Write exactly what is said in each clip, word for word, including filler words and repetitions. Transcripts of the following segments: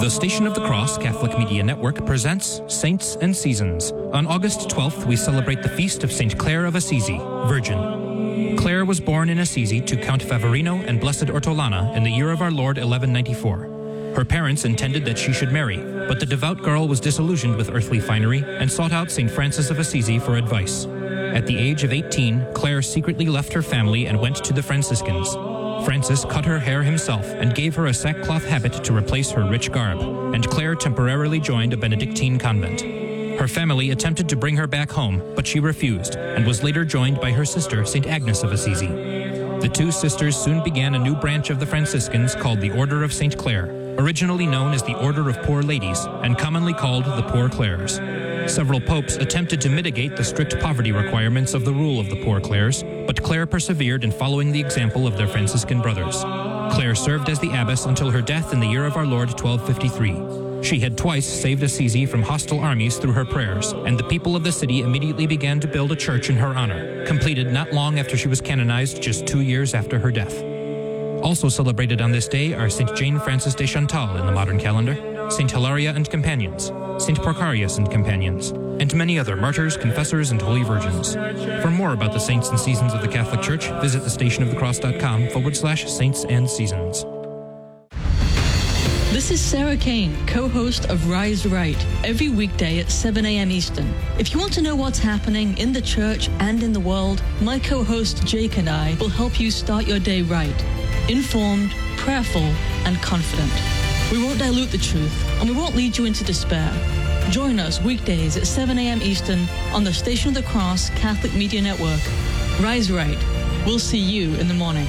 The Station of the Cross Catholic Media Network presents Saints and Seasons. On August twelfth, we celebrate the feast of Saint Clare of Assisi, Virgin. Clare was born in Assisi to Count Favorino and Blessed Ortolana in the year of our Lord eleven ninety-four. Her parents intended that she should marry, but the devout girl was disillusioned with earthly finery and sought out Saint Francis of Assisi for advice. At the age of eighteen, Clare secretly left her family and went to the Franciscans. Francis cut her hair himself and gave her a sackcloth habit to replace her rich garb, and Clare temporarily joined a Benedictine convent. Her family attempted to bring her back home, but she refused, and was later joined by her sister, Saint Agnes of Assisi. The two sisters soon began a new branch of the Franciscans called the Order of Saint Clare, originally known as the Order of Poor Ladies, and commonly called the Poor Clares. Several popes attempted to mitigate the strict poverty requirements of the rule of the Poor Clares, but Clare persevered in following the example of their Franciscan brothers. Clare served as the abbess until her death in the year of our Lord twelve fifty-three. She had twice saved Assisi from hostile armies through her prayers, and the people of the city immediately began to build a church in her honor, completed not long after she was canonized, just two years after her death. Also celebrated on this day are Saint Jane Frances de Chantal in the modern calendar, Saint Hilaria and companions, Saint Porcarius and companions, and many other martyrs, confessors, and holy virgins. For more about the saints and seasons of the Catholic Church, visit thestationofthecross.com forward slash saints and seasons. This is Sarah Kane, co-host of Rise Right, every weekday at seven a.m. Eastern. If you want to know what's happening in the church and in the world, my co-host Jake and I will help you start your day right, informed, prayerful, and confident. We won't dilute the truth, and we won't lead you into despair. Join us weekdays at seven a.m. Eastern on the Station of the Cross Catholic Media Network. Rise Right. We'll see you in the morning.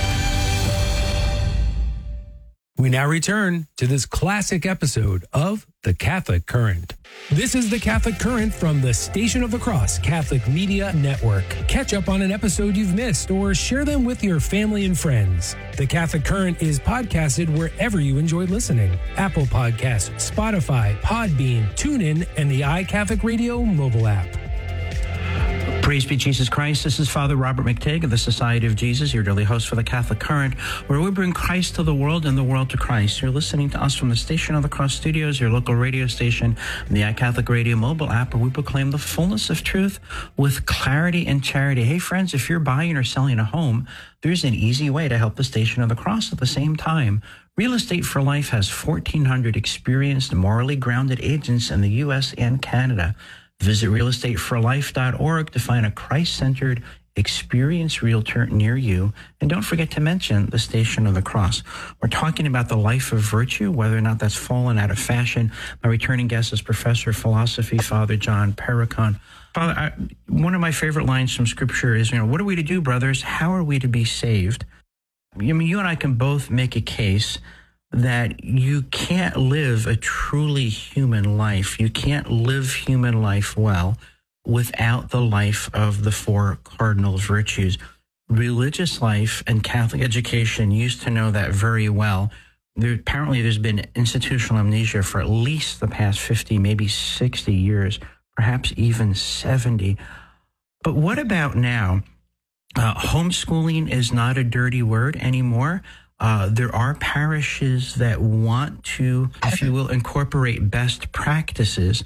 We now return to this classic episode of The Catholic Current. This is The Catholic Current from the Station of the Cross Catholic Media Network. Catch up on an episode you've missed or share them with your family and friends. The Catholic Current is podcasted wherever you enjoy listening. Apple Podcasts, Spotify, Podbean, TuneIn, and the iCatholic Radio mobile app. Praise be Jesus Christ. This is Father Robert McTigg of the Society of Jesus, your daily host for the Catholic Current, where we bring Christ to the world and the world to Christ. You're listening to us from the Station of the Cross Studios, your local radio station, and the iCatholic Radio mobile app, where we proclaim the fullness of truth with clarity and charity. Hey, friends, if you're buying or selling a home, there's an easy way to help the Station of the Cross at the same time. Real Estate for Life has fourteen hundred experienced, morally grounded agents in the U S and Canada. Visit real estate for life dot org to find a Christ-centered, experienced realtor near you. And don't forget to mention the Station of the Cross. We're talking about the life of virtue, whether or not that's fallen out of fashion. My returning guest is Professor of Philosophy, Father John Perricone. Father, I, one of my favorite lines from Scripture is, you know, what are we to do, brothers? How are we to be saved? I mean, you and I can both make a case that you can't live a truly human life. You can't live human life well without the life of the four cardinal virtues. Religious life and Catholic education used to know that very well. There, apparently there's been institutional amnesia for at least the past fifty, maybe sixty years, perhaps even seventy. But what about now? Uh, homeschooling is not a dirty word anymore. Uh, there are parishes that want to, if you will, incorporate best practices.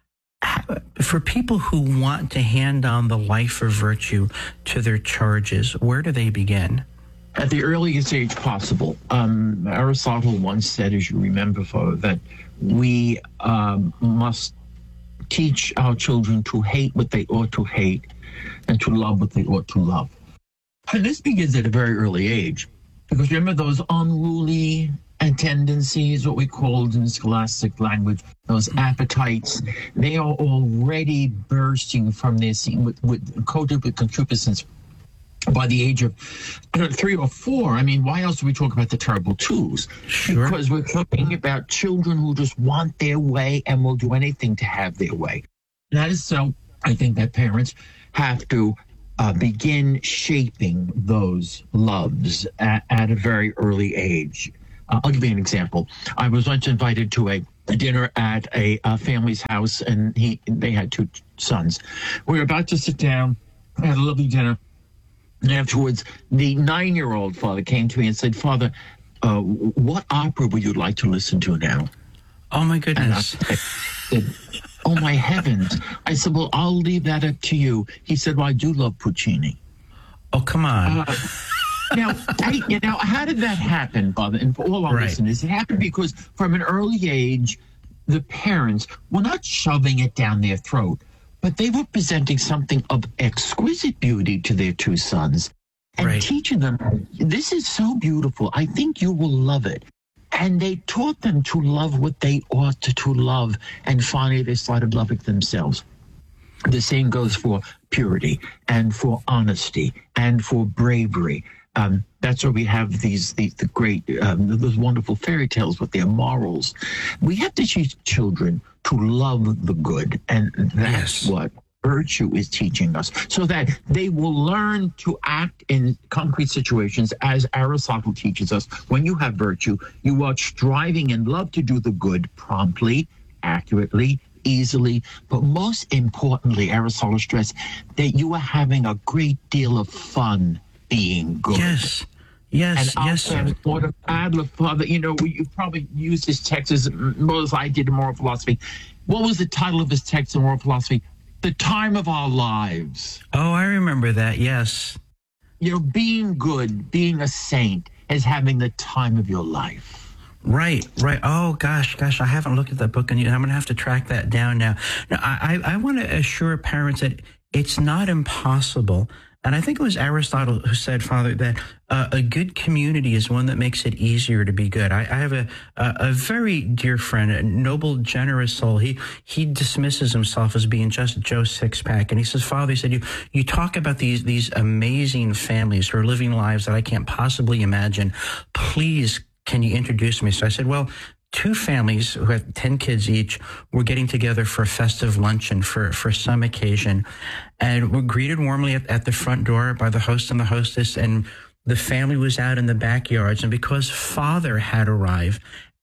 For people who want to hand on the life of virtue to their charges, where do they begin? At the earliest age possible. Um, Aristotle once said, as you remember, Father, that we um, must teach our children to hate what they ought to hate and to love what they ought to love. And this begins at a very early age. Because remember those unruly tendencies, what we called in scholastic language, those appetites, they are already bursting from their seat with, with coated with concupiscence by the age of three or four. I mean, why else do we talk about the terrible twos? Sure. Because we're talking about children who just want their way and will do anything to have their way. That is so, I think that parents have to Uh, begin shaping those loves at, at a very early age. Uh, I'll give you an example. I was once invited to a, a dinner at a, a family's house, and he they had two sons. We were about to sit down, had a lovely dinner, and afterwards, the nine-year-old father came to me and said, Father, uh, what opera would you like to listen to now? Oh, my goodness. And I said, oh, my heavens. I said, well, I'll leave that up to you. He said, well, I do love Puccini. Oh, come on. Uh, now, I, you know, how did that happen, Father? And for all our Right. listeners, it happened because from an early age, the parents were not shoving it down their throat, but they were presenting something of exquisite beauty to their two sons and Right. teaching them, this is so beautiful. I think you will love it. And they taught them to love what they ought to, to love. And finally, they started loving themselves. The same goes for purity and for honesty and for bravery. Um, that's why we have these, these the great, um, those wonderful fairy tales with their morals. We have to teach children to love the good, and that's Yes. what virtue is teaching us, so that they will learn to act in concrete situations, as Aristotle teaches us. When you have virtue, you are striving in love to do the good promptly, accurately, easily, but most importantly, Aristotle stressed that you are having a great deal of fun being good. Yes. Yes, And yes, sir. Alfred Lord of Adler, Father, you know, you've probably used his text as well as I did in moral philosophy. What was the title of his text in moral philosophy? The Time of Our Lives. Oh, I remember that, yes. You know, being good, being a saint, is having the time of your life. Right, right. Oh, gosh, gosh, I haven't looked at that book, and I'm going to have to track that down now. Now, I, I, I want to assure parents that it's not impossible. And I think it was Aristotle who said, Father, that uh, a good community is one that makes it easier to be good. I, I have a, a a very dear friend, a noble, generous soul. He he dismisses himself as being just Joe Sixpack, and he says, Father, he said, you you talk about these these amazing families who are living lives that I can't possibly imagine. Please, can you introduce me? So I said, well, two families who had ten kids each were getting together for a festive luncheon for, for some occasion, and were greeted warmly at, at the front door by the host and the hostess, and the family was out in the backyards. And because Father had arrived,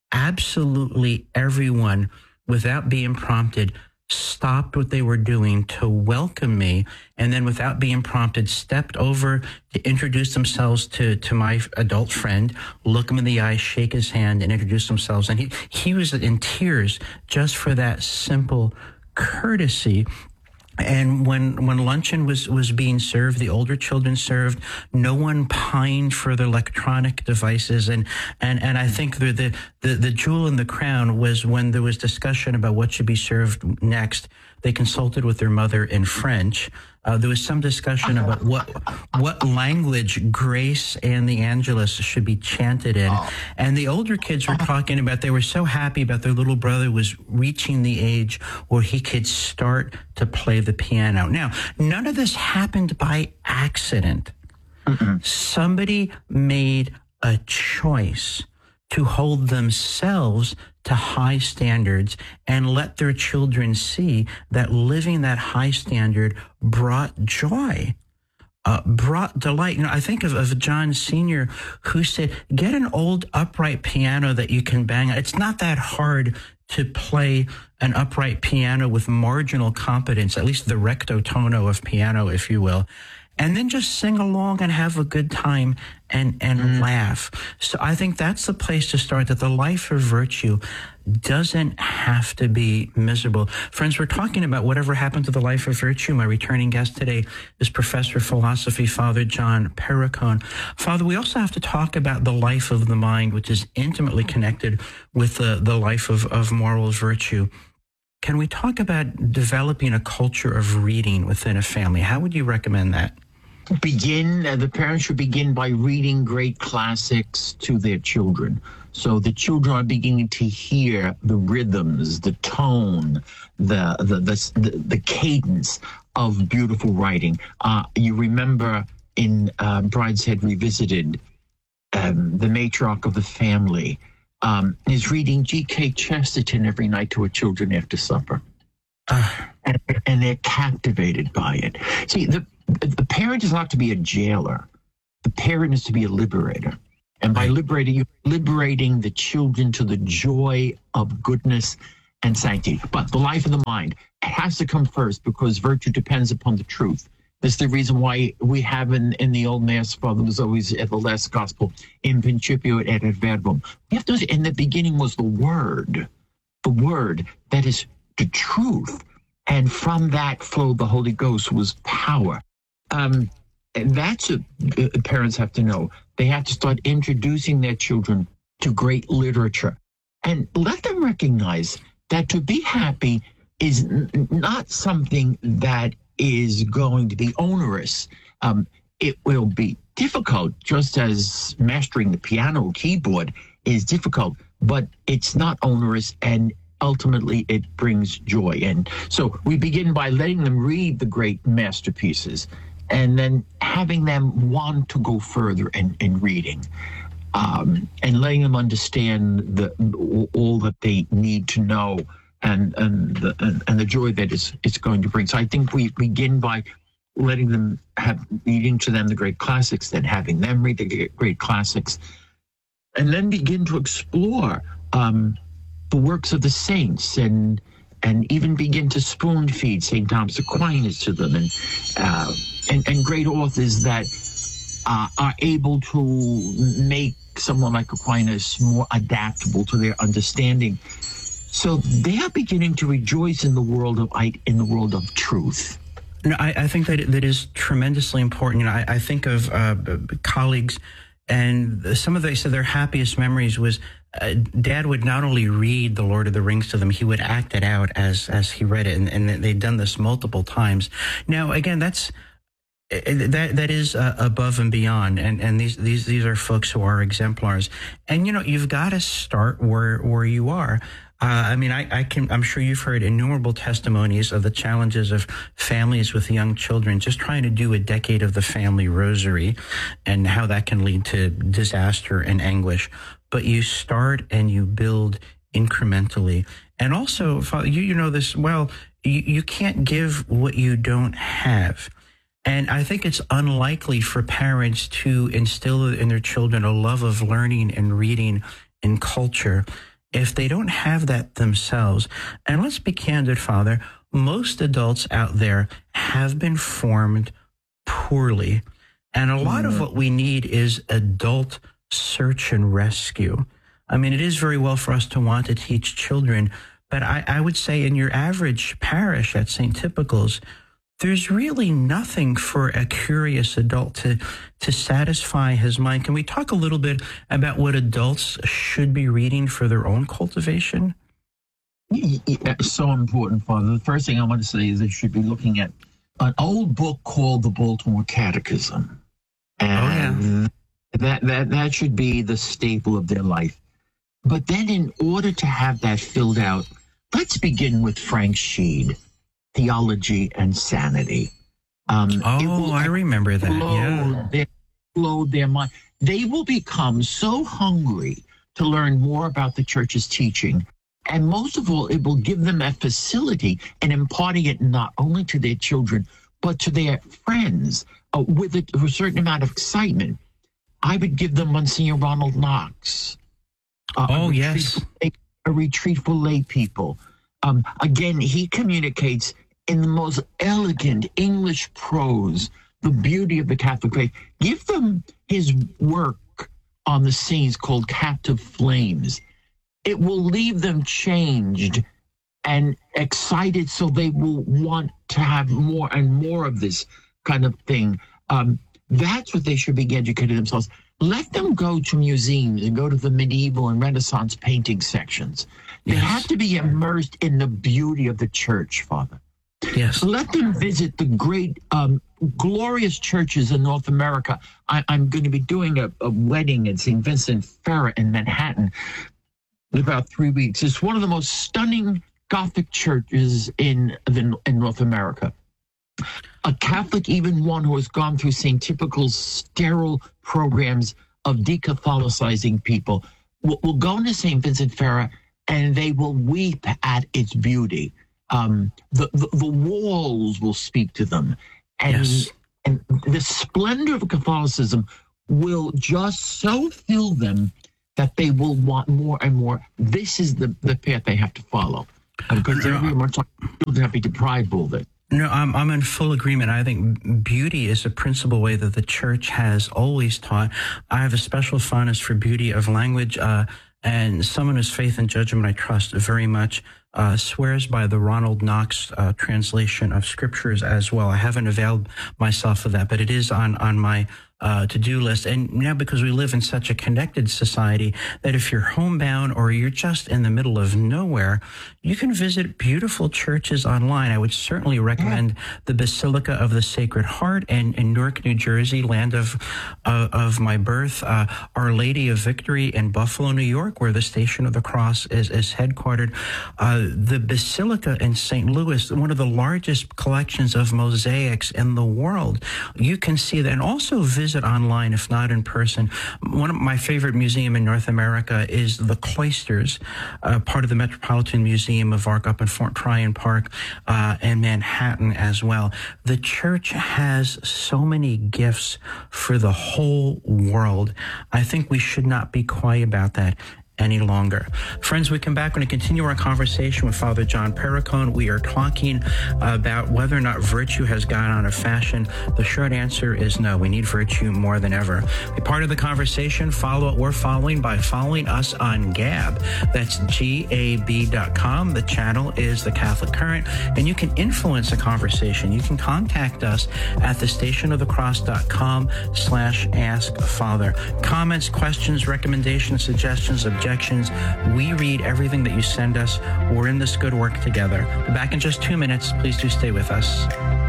absolutely everyone, without being prompted, stopped what they were doing to welcome me, and then without being prompted stepped over to introduce themselves to to my adult friend, look him in the eye, shake his hand, and introduce themselves. And he he was in tears just for that simple courtesy. And when, when luncheon was, was being served, the older children served, no one pined for their electronic devices. And, and, and I think the, the, the, the jewel in the crown was when there was discussion about what should be served next. They consulted with their mother in French. Uh, there was some discussion about what what language Grace and the Angelus should be chanted in. And the older kids were talking about they were so happy about their little brother was reaching the age where he could start to play the piano. Now, none of this happened by accident. Mm-mm. Somebody made a choice to hold themselves to high standards and let their children see that living that high standard brought joy, uh, brought delight. You know, I think of, of John Senior, who said, get an old upright piano that you can bang on. It's not that hard to play an upright piano with marginal competence, at least the recto tono of piano, if you will. And then just sing along and have a good time and, and mm. laugh. So I think that's the place to start, that the life of virtue doesn't have to be miserable. Friends, we're talking about whatever happened to the life of virtue. My returning guest today is Professor of Philosophy, Father John Perricone. Father, we also have to talk about the life of the mind, which is intimately connected with the, the life of, of moral virtue. Can we talk about developing a culture of reading within a family? How would you recommend that? Begin, uh, the parents should begin by reading great classics to their children. So the children are beginning to hear the rhythms, the tone, the the the, the, the cadence of beautiful writing. Uh, you remember in uh, Brideshead Revisited, um, the matriarch of the family um, is reading G K Chesterton every night to her children after supper. Uh, and, and they're captivated by it. See, the the parent is not to be a jailer. The parent is to be a liberator. And by liberating, you're liberating the children to the joy of goodness and sanctity. But the life of the mind has to come first, because virtue depends upon the truth. This is the reason why we have in, in the old Mass, Father was always at the last gospel, in principio et ad verbum. We have to, in the beginning was the Word. the word, that is the truth. And from that flow, the Holy Ghost was power. Um, and that's what uh, parents have to know. They have to start introducing their children to great literature and let them recognize that to be happy is n- not something that is going to be onerous. Um, it will be difficult, just as mastering the piano keyboard is difficult, but it's not onerous, and ultimately it brings joy. And so we begin by letting them read the great masterpieces and then having them want to go further in, in reading, um, and letting them understand the, all that they need to know and and the, and, and the joy that it's, it's going to bring. So I think we begin by letting them have, reading to them the great classics, then having them read the great classics, and then begin to explore um, the works of the saints, and and even begin to spoon feed Saint Thomas Aquinas to them, and uh, and, and great authors that uh, are able to make someone like Aquinas more adaptable to their understanding. So they are beginning to rejoice in the world of in the world of truth. No, I, I think that that is tremendously important. You know, I, I think of uh, colleagues, and some of they said their happiest memories was uh, Dad would not only read The Lord of the Rings to them, he would act it out as as he read it, and, and they'd done this multiple times. Now, again, that's that that is uh, above and beyond, and and these these these are folks who are exemplars. And you know, you've got to start where where you are. Uh, I mean, I, I can, I'm sure you've heard innumerable testimonies of the challenges of families with young children just trying to do a decade of the family rosary and how that can lead to disaster and anguish. But you start and you build incrementally. And also, Father, you, you know this well, you, you can't give what you don't have. And I think it's unlikely for parents to instill in their children a love of learning and reading and culture if they don't have that themselves. And let's be candid, Father, most adults out there have been formed poorly. And a lot of what we need is adult search and rescue. I mean, it is very well for us to want to teach children, but I, I would say in your average parish at Saint Typical's, there's really nothing for a curious adult to to satisfy his mind. Can we talk a little bit about what adults should be reading for their own cultivation? It's so important, Father. The first thing I want to say is they should be looking at an old book called the Baltimore Catechism. And oh, yeah. that, that, that should be the staple of their life. But then in order to have that filled out, let's begin with Frank Sheed, Theology and Sanity. Um, oh, I remember that. Yeah. Their, load their mind. They will become so hungry to learn more about the church's teaching. And most of all, it will give them a facility in imparting it not only to their children, but to their friends uh, with a, a certain amount of excitement. I would give them Monsignor Ronald Knox. Uh, oh, a yes. A, a retreat for lay people. Um, again, he communicates in the most elegant English prose the beauty of the Catholic faith. Give them his work on the saints called Captive Flames. It will leave them changed and excited, so they will want to have more and more of this kind of thing. Um, that's what they should be educating themselves. Let them go to museums and go to the medieval and Renaissance painting sections. They yes. have to be immersed in the beauty of the church, Father. Yes. Let them visit the great, um, glorious churches in North America. I, I'm going to be doing a, a wedding at Saint Vincent Ferrer in Manhattan in about three weeks. It's one of the most stunning Gothic churches in, the, in North America. A Catholic, even one who has gone through Saint Typical's sterile programs of decatholicizing people, will, will go into Saint Vincent Ferrer and they will weep at its beauty. Um, the, the the walls will speak to them, and yes. and the splendor of Catholicism will just so fill them that they will want more and more. This is the, the path they have to follow, because no, everyone will have to be deprived of it. No, I'm I'm in full agreement. I think beauty is a principal way that the church has always taught. I have a special fondness for beauty of language. Uh, and someone whose faith and judgment I trust very much, uh, swears by the Ronald Knox uh, translation of scriptures as well. I haven't availed myself of that, but it is on, on my Uh, to-do list. And now, because we live in such a connected society, that if you're homebound or you're just in the middle of nowhere, you can visit beautiful churches online. I would certainly recommend the Basilica of the Sacred Heart in, in Newark, New Jersey, land of uh, of my birth, uh, Our Lady of Victory in Buffalo, New York, where the Station of the Cross is, is headquartered. Uh, the Basilica in Saint Louis, one of the largest collections of mosaics in the world. You can see that, and also visit online, if not in person. One of my favorite museum in North America is the Cloisters, uh, part of the Metropolitan Museum of Art up in Fort Tryon Park uh, and Manhattan as well. The church has so many gifts for the whole world. I think we should not be quiet about that any longer. Friends, we come back. We're going to continue our conversation with Father John Perricone. We are talking about whether or not virtue has gone out of fashion. The short answer is no. We need virtue more than ever. Be part of the conversation. Follow what we're following by following us on Gab. That's G A B dot com. The channel is The Catholic Current, and you can influence the conversation. You can contact us at the station of the cross dot com slash ask father. Comments, questions, recommendations, suggestions, objections. We read everything that you send us. We're in this good work together. We're back in just two minutes. Please do stay with us.